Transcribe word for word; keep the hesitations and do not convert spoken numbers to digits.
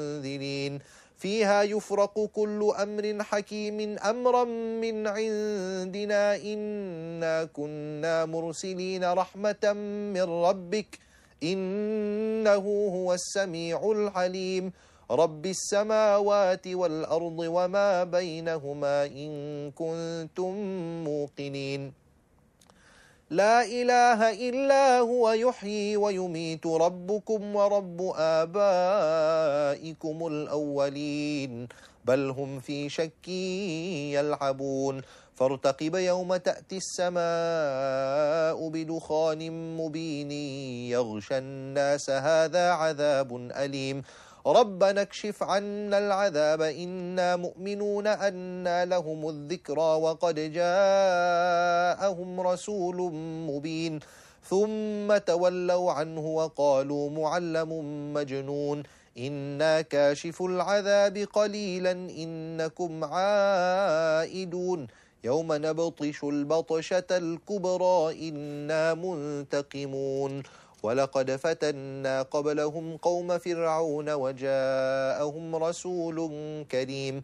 منذرين فيها يفرق كل أمر حكيم أمرا من عندنا إنا كنا مرسلين رحمة من ربك إنه هو السميع العليم رب السماوات والأرض وما بينهما إن كنتم موقنين لا إله إلا هو يحيي ويميت ربكم ورب آبائكم الأولين بل هم في شك يلعبون فارتقب يوم تأتي السماء بدخان مبين يغشى الناس هذا عذاب أليم ربنا اكشف عنا العذاب إنا مؤمنون أنى لهم الذكرى وقد جاءهم رسول مبين ثم تولوا عنه وقالوا معلم مجنون إنا كاشف العذاب قليلا إنكم عائدون يوم نبطش البطشة الكبرى إنا منتقمون ولقد فتنا قبلهم قوم فرعون وجاءهم رسول كريم